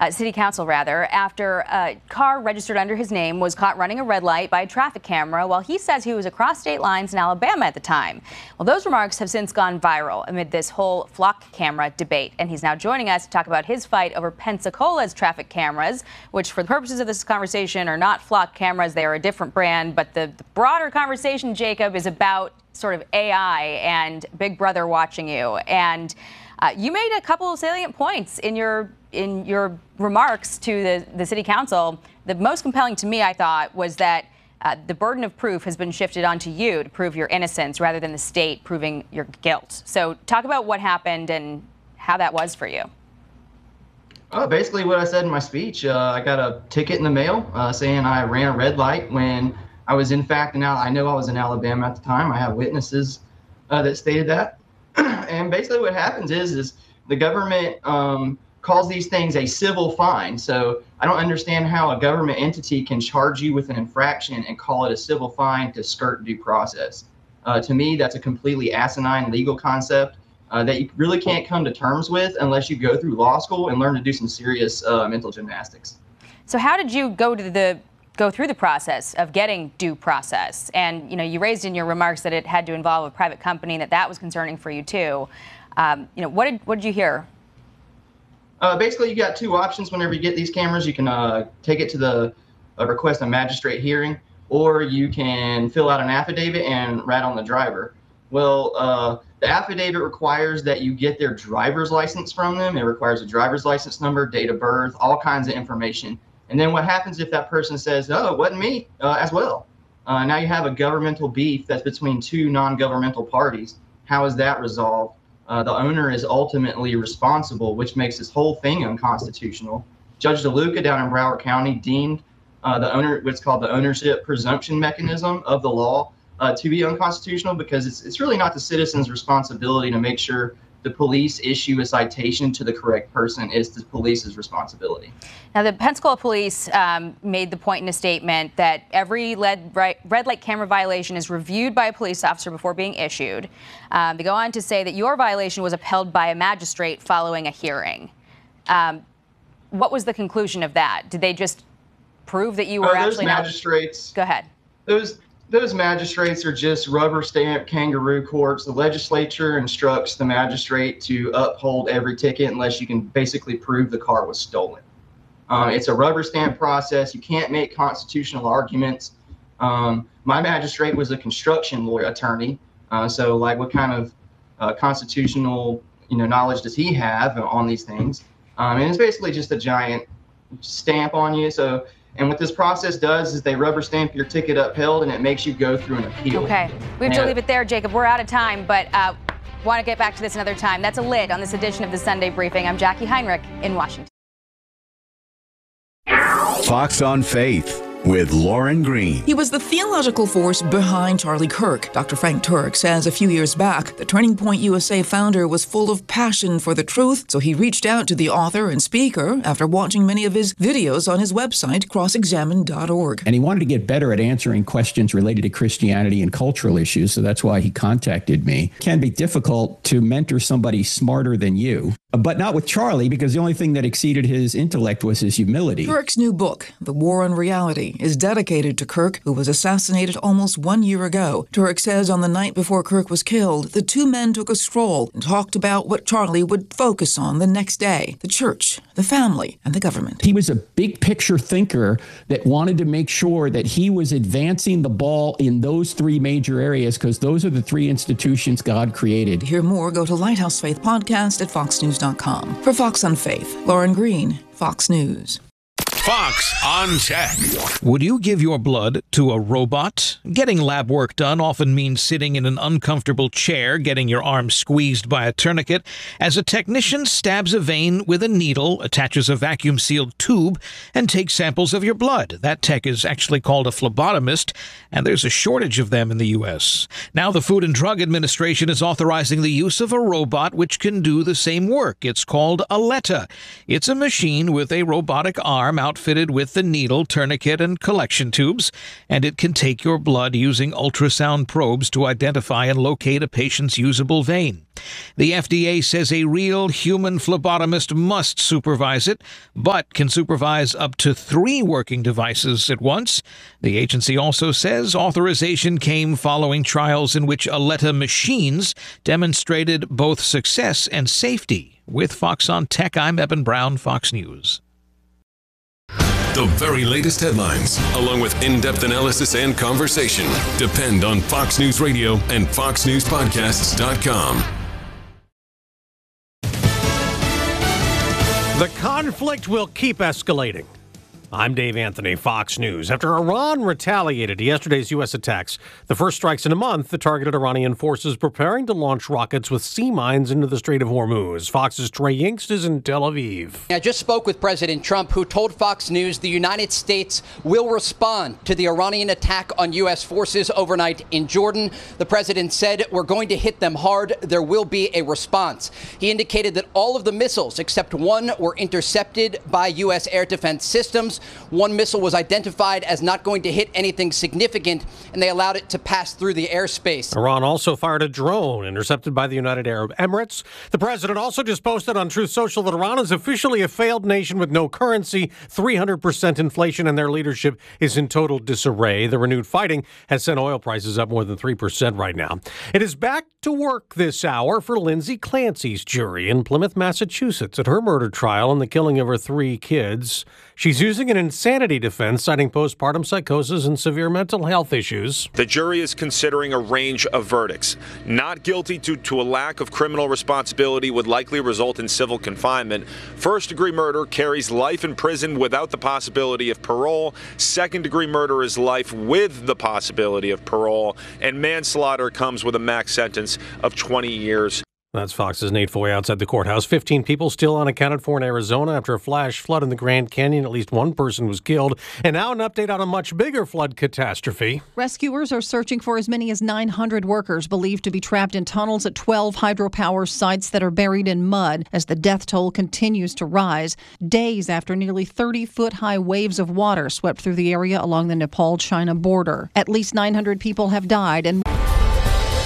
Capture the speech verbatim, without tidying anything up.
uh, city council rather, after a car registered under his name was caught running a red light by a traffic camera while he says he was across state lines in Alabama at the time. Well, those remarks have since gone viral amid this whole flock camera debate, and he's now joining us to talk about his fight over Pensacola's traffic cameras, which for the purposes of this conversation are not flock cameras. They are a different brand, but the, the broader conversation, Jacob, is about sort of A I and Big Brother watching you. And uh, you made a couple of salient points in your in your remarks to the, the city council. The most compelling to me, I thought, was that uh, the burden of proof has been shifted onto you to prove your innocence rather than the state proving your guilt. So talk about what happened and how that was for you. Oh, basically what I said in my speech. Uh, I got a ticket in the mail uh, saying I ran a red light when I was in fact in Al- I know I was in Alabama at the time. I have witnesses uh, that stated that. And basically what happens is, is the government um, calls these things a civil fine. So I don't understand how a government entity can charge you with an infraction and call it a civil fine to skirt due process. Uh, to me, that's a completely asinine legal concept uh, that you really can't come to terms with unless you go through law school and learn to do some serious uh, mental gymnastics. So how did you go to the go through the process of getting due process? And, you know, you raised in your remarks that it had to involve a private company and that that was concerning for you, too. Um, you know, what did what did you hear? Uh, basically, you got two options whenever you get these cameras. You can uh, take it to the uh, request a magistrate hearing, or you can fill out an affidavit and rat on the driver. Well, uh, the affidavit requires that you get their driver's license from them. It requires a driver's license number, date of birth, all kinds of information. And then what happens if that person says, oh, it wasn't me uh, as well? Uh, now you have a governmental beef that's between two non-governmental parties. How is that resolved? Uh, the owner is ultimately responsible, which makes this whole thing unconstitutional. Judge DeLuca down in Broward County deemed uh, the owner, what's called the ownership presumption mechanism of the law uh, to be unconstitutional because it's, it's really not the citizen's responsibility to make sure the police issue a citation to the correct person. Is the police's responsibility. Now, the Pensacola police um, made the point in a statement that every red, red light camera violation is reviewed by a police officer before being issued. Um, they go on to say that your violation was upheld by a magistrate following a hearing. Um, what was the conclusion of that? Did they just prove that you were uh, actually magistrates? Not... Go ahead. Those Those magistrates are just rubber stamp kangaroo courts. The legislature instructs the magistrate to uphold every ticket unless you can basically prove the car was stolen. Um, it's a rubber stamp process. You can't make constitutional arguments. Um, my magistrate was a construction lawyer attorney. Uh, so like what kind of uh, constitutional you know, knowledge does he have on these things? Um, and it's basically just a giant stamp on you. So And what this process does is they rubber stamp your ticket upheld, and it makes you go through an appeal. Okay. We have and to leave it there, Jacob. We're out of time, but uh, want to get back to this another time. That's a lid on this edition of the Sunday Briefing. I'm Jackie Heinrich in Washington. Fox on Faith with Lauren Green. He was the theological force behind Charlie Kirk. Doctor Frank Turek says a few years back, the Turning Point U S A founder was full of passion for the truth, so he reached out to the author and speaker after watching many of his videos on his website, cross examine dot org. And he wanted to get better at answering questions related to Christianity and cultural issues, so that's why he contacted me. It can be difficult to mentor somebody smarter than you, but not with Charlie, because the only thing that exceeded his intellect was his humility. Turek's new book, The War on Reality, is dedicated to Kirk, who was assassinated almost one year ago. Turek says on the night before Kirk was killed, the two men took a stroll and talked about what Charlie would focus on the next day: the church, the family, and the government. He was a big picture thinker that wanted to make sure that he was advancing the ball in those three major areas, because those are the three institutions God created. To hear more, go to Lighthouse Faith Podcast at fox news dot com. For Fox on Faith, Lauren Green, Fox News. Fox on Tech. Would you give your blood to a robot? Getting lab work done often means sitting in an uncomfortable chair, getting your arm squeezed by a tourniquet, as a technician stabs a vein with a needle, attaches a vacuum-sealed tube, and takes samples of your blood. That tech is actually called a phlebotomist, and there's a shortage of them in the U S. Now the Food and Drug Administration is authorizing the use of a robot which can do the same work. It's called Aletta. It's a machine with a robotic arm out outfitted with the needle, tourniquet, and collection tubes, and it can take your blood using ultrasound probes to identify and locate a patient's usable vein. The F D A says a real human phlebotomist must supervise it, but can supervise up to three working devices at once. The agency also says authorization came following trials in which Aletta machines demonstrated both success and safety. With Fox on Tech, I'm Eben Brown, Fox News. The very latest headlines, along with in-depth analysis and conversation, depend on Fox News Radio and fox news podcasts dot com. The conflict will keep escalating. I'm Dave Anthony, Fox News. After Iran retaliated to yesterday's U S attacks, the first strikes in a month, the targeted Iranian forces preparing to launch rockets with sea mines into the Strait of Hormuz. Fox's Trey Yingst is in Tel Aviv. I just spoke with President Trump, who told Fox News the United States will respond to the Iranian attack on U S forces overnight in Jordan. The president said, "We're going to hit them hard. There will be a response." He indicated that all of the missiles, except one, were intercepted by U S air defense systems. One missile was identified as not going to hit anything significant, and they allowed it to pass through the airspace. Iran also fired a drone intercepted by the United Arab Emirates. The president also just posted on Truth Social that Iran is officially a failed nation with no currency, three hundred percent inflation, and their leadership is in total disarray. The renewed fighting has sent oil prices up more than three percent right now. It is back to work this hour for Lindsay Clancy's jury in Plymouth, Massachusetts, at her murder trial and the killing of her three kids. She's using an insanity defense, citing postpartum psychosis and severe mental health issues. The jury is considering a range of verdicts. Not guilty due to a lack of criminal responsibility would likely result in civil confinement. First-degree murder carries life in prison without the possibility of parole. Second-degree murder is life with the possibility of parole. And manslaughter comes with a max sentence of twenty years. That's Fox's Nate Foy outside the courthouse. fifteen people still unaccounted for in Arizona after a flash flood in the Grand Canyon. At least one person was killed. And now an update on a much bigger flood catastrophe. Rescuers are searching for as many as nine hundred workers believed to be trapped in tunnels at twelve hydropower sites that are buried in mud as the death toll continues to rise, days after nearly thirty-foot-high waves of water swept through the area along the Nepal-China border. At least nine hundred people have died and